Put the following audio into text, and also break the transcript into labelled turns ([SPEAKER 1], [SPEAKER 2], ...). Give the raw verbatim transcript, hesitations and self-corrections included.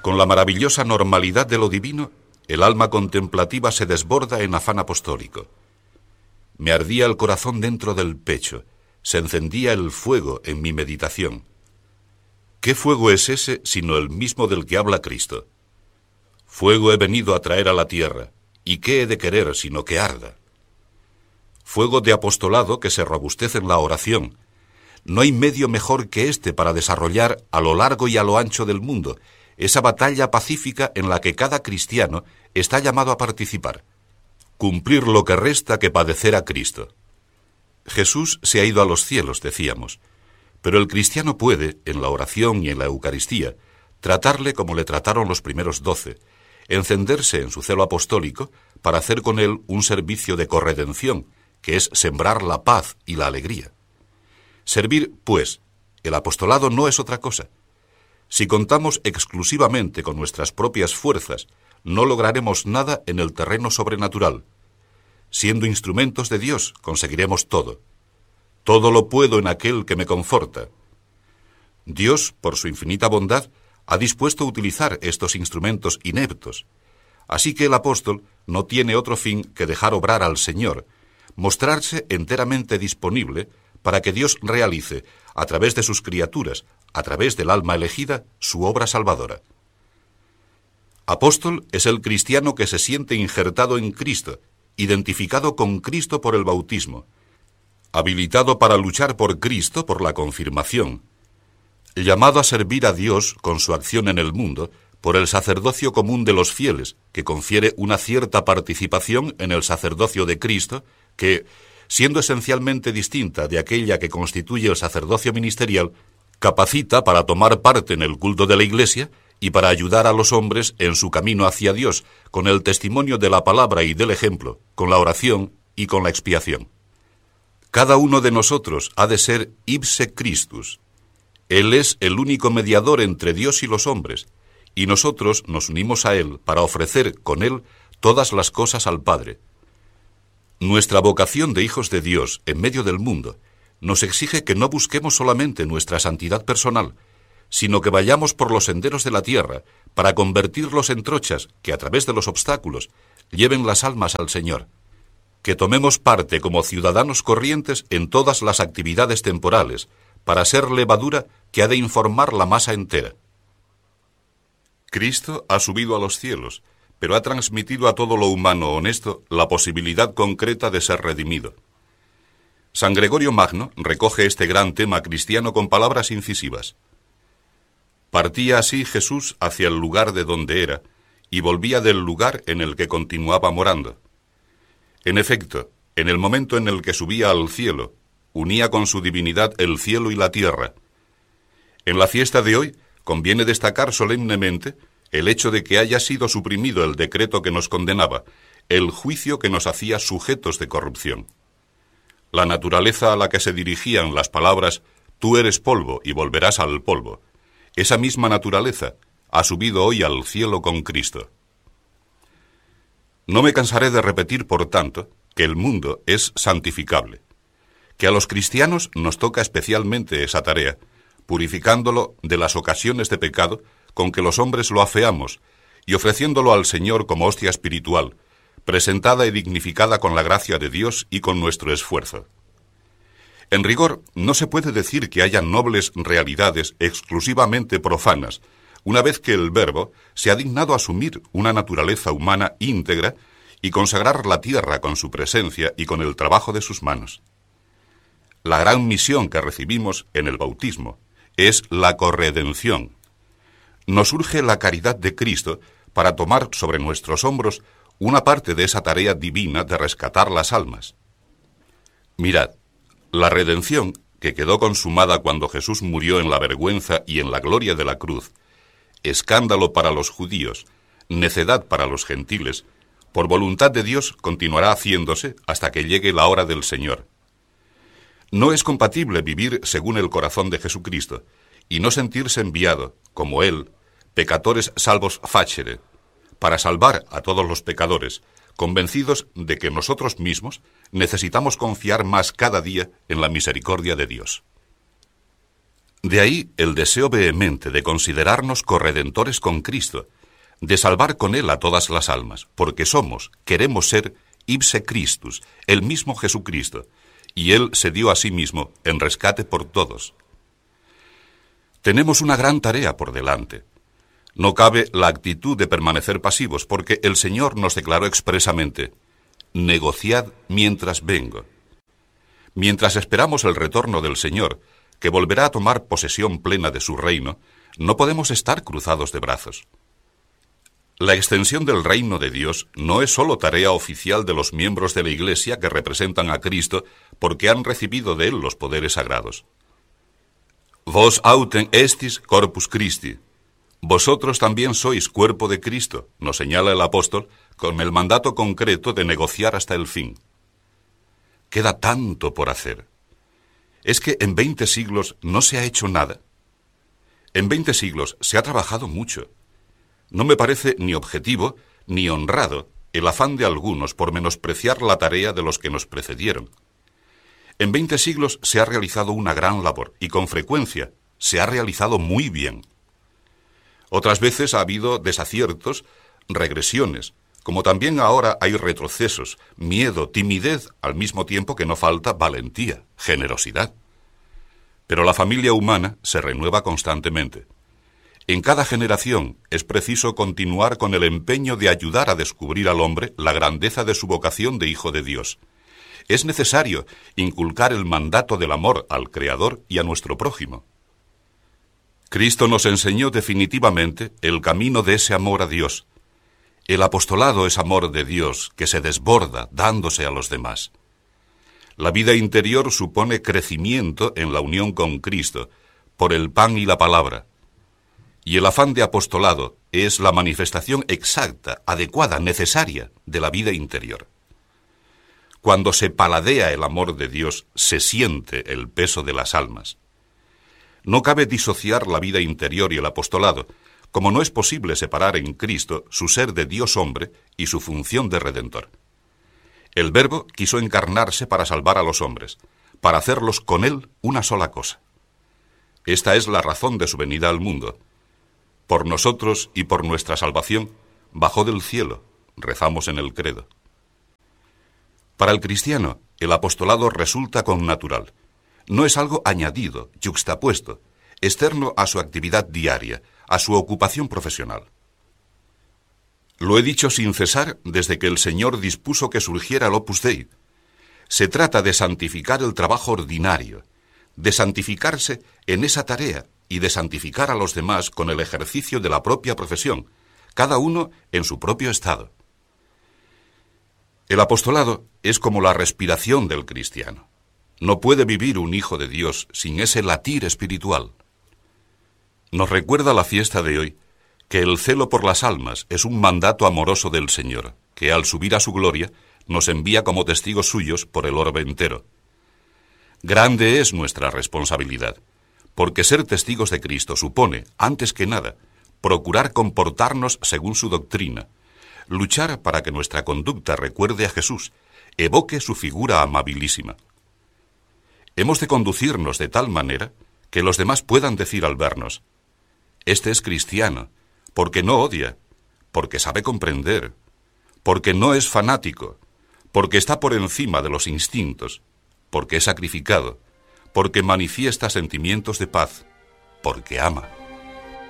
[SPEAKER 1] Con la maravillosa normalidad de lo divino, el alma contemplativa se desborda en afán apostólico. Me ardía el corazón dentro del pecho, se encendía el fuego en mi meditación. ¿Qué fuego es ese sino el mismo del que habla Cristo? Fuego he venido a traer a la tierra, ¿y qué he de querer sino que arda? Fuego de apostolado que se robustece en la oración. No hay medio mejor que este para desarrollar a lo largo y a lo ancho del mundo esa batalla pacífica en la que cada cristiano está llamado a participar. Cumplir lo que resta que padecer a Cristo. Jesús se ha ido a los cielos, decíamos, pero el cristiano puede, en la oración y en la Eucaristía, tratarle como le trataron los primeros doce, encenderse en su celo apostólico para hacer con él un servicio de corredención, que es sembrar la paz y la alegría. Servir, pues, el apostolado no es otra cosa. Si contamos exclusivamente con nuestras propias fuerzas, no lograremos nada en el terreno sobrenatural. Siendo instrumentos de Dios, conseguiremos todo. Todo lo puedo en aquel que me conforta. Dios, por su infinita bondad, ha dispuesto a utilizar estos instrumentos ineptos. Así que el apóstol no tiene otro fin que dejar obrar al Señor, mostrarse enteramente disponible para que Dios realice, a través de sus criaturas, a través del alma elegida, su obra salvadora. Apóstol es el cristiano que se siente injertado en Cristo, identificado con Cristo por el bautismo, habilitado para luchar por Cristo por la confirmación, llamado a servir a Dios con su acción en el mundo por el sacerdocio común de los fieles, que confiere una cierta participación en el sacerdocio de Cristo, que, siendo esencialmente distinta de aquella que constituye el sacerdocio ministerial, capacita para tomar parte en el culto de la Iglesia y para ayudar a los hombres en su camino hacia Dios, con el testimonio de la palabra y del ejemplo, con la oración y con la expiación. Cada uno de nosotros ha de ser ipse Christus. Él es el único mediador entre Dios y los hombres, y nosotros nos unimos a Él para ofrecer con Él todas las cosas al Padre. Nuestra vocación de hijos de Dios en medio del mundo nos exige que no busquemos solamente nuestra santidad personal, sino que vayamos por los senderos de la tierra para convertirlos en trochas que a través de los obstáculos lleven las almas al Señor, que tomemos parte como ciudadanos corrientes en todas las actividades temporales para ser levadura que ha de informar la masa entera. Cristo ha subido a los cielos, pero ha transmitido a todo lo humano honesto la posibilidad concreta de ser redimido. San Gregorio Magno recoge este gran tema cristiano con palabras incisivas. Partía así Jesús hacia el lugar de donde era, y volvía del lugar en el que continuaba morando. En efecto, en el momento en el que subía al cielo, unía con su divinidad el cielo y la tierra. En la fiesta de hoy conviene destacar solemnemente el hecho de que haya sido suprimido el decreto que nos condenaba, el juicio que nos hacía sujetos de corrupción. La naturaleza a la que se dirigían las palabras «tú eres polvo y volverás al polvo», esa misma naturaleza ha subido hoy al cielo con Cristo. No me cansaré de repetir, por tanto, que el mundo es santificable, que a los cristianos nos toca especialmente esa tarea, purificándolo de las ocasiones de pecado con que los hombres lo afeamos y ofreciéndolo al Señor como hostia espiritual, presentada y dignificada con la gracia de Dios y con nuestro esfuerzo. En rigor, no se puede decir que haya nobles realidades exclusivamente profanas, una vez que el Verbo se ha dignado asumir una naturaleza humana íntegra y consagrar la tierra con su presencia y con el trabajo de sus manos. La gran misión que recibimos en el bautismo es la corredención. Nos urge la caridad de Cristo para tomar sobre nuestros hombros una parte de esa tarea divina de rescatar las almas. Mirad, la redención, que quedó consumada cuando Jesús murió en la vergüenza y en la gloria de la cruz, escándalo para los judíos, necedad para los gentiles, por voluntad de Dios continuará haciéndose hasta que llegue la hora del Señor. No es compatible vivir según el corazón de Jesucristo y no sentirse enviado, como Él, pecadores salvos facere, para salvar a todos los pecadores, convencidos de que nosotros mismos necesitamos confiar más cada día en la misericordia de Dios. De ahí el deseo vehemente de considerarnos corredentores con Cristo, de salvar con Él a todas las almas, porque somos, queremos ser, ipse Christus, el mismo Jesucristo, y Él se dio a sí mismo en rescate por todos. Tenemos una gran tarea por delante. No cabe la actitud de permanecer pasivos, porque el Señor nos declaró expresamente: negociad mientras vengo. Mientras esperamos el retorno del Señor, que volverá a tomar posesión plena de su reino, no podemos estar cruzados de brazos. La extensión del reino de Dios no es solo tarea oficial de los miembros de la Iglesia que representan a Cristo porque han recibido de Él los poderes sagrados. Vos autem estis corpus Christi. Vosotros también sois cuerpo de Cristo, nos señala el apóstol, con el mandato concreto de negociar hasta el fin. Queda tanto por hacer. ¿Es que en veinte siglos no se ha hecho nada? En veinte siglos se ha trabajado mucho. No me parece ni objetivo ni honrado el afán de algunos por menospreciar la tarea de los que nos precedieron. En veinte siglos se ha realizado una gran labor y con frecuencia se ha realizado muy bien. Otras veces ha habido desaciertos, regresiones, como también ahora hay retrocesos, miedo, timidez, al mismo tiempo que no falta valentía, generosidad. Pero la familia humana se renueva constantemente. En cada generación es preciso continuar con el empeño de ayudar a descubrir al hombre la grandeza de su vocación de hijo de Dios. Es necesario inculcar el mandato del amor al Creador y a nuestro prójimo. Cristo nos enseñó definitivamente el camino de ese amor a Dios. El apostolado es amor de Dios que se desborda dándose a los demás. La vida interior supone crecimiento en la unión con Cristo, por el pan y la palabra. Y el afán de apostolado es la manifestación exacta, adecuada, necesaria de la vida interior. Cuando se paladea el amor de Dios, se siente el peso de las almas. No cabe disociar la vida interior y el apostolado, como no es posible separar en Cristo su ser de Dios hombre y su función de redentor. El Verbo quiso encarnarse para salvar a los hombres, para hacerlos con Él una sola cosa. Esta es la razón de su venida al mundo. Por nosotros y por nuestra salvación, bajó del cielo, rezamos en el credo. Para el cristiano, el apostolado resulta connatural. No es algo añadido, yuxtapuesto, externo a su actividad diaria, a su ocupación profesional. Lo he dicho sin cesar desde que el Señor dispuso que surgiera el Opus Dei. Se trata de santificar el trabajo ordinario, de santificarse en esa tarea y de santificar a los demás con el ejercicio de la propia profesión, cada uno en su propio estado. El apostolado es como la respiración del cristiano. No puede vivir un hijo de Dios sin ese latir espiritual. Nos recuerda la fiesta de hoy que el celo por las almas es un mandato amoroso del Señor, que al subir a su gloria nos envía como testigos suyos por el orbe entero. Grande es nuestra responsabilidad, porque ser testigos de Cristo supone, antes que nada, procurar comportarnos según su doctrina, luchar para que nuestra conducta recuerde a Jesús, evoque su figura amabilísima. Hemos de conducirnos de tal manera que los demás puedan decir al vernos: este es cristiano, porque no odia, porque sabe comprender, porque no es fanático, porque está por encima de los instintos, porque es sacrificado, porque manifiesta sentimientos de paz, porque ama.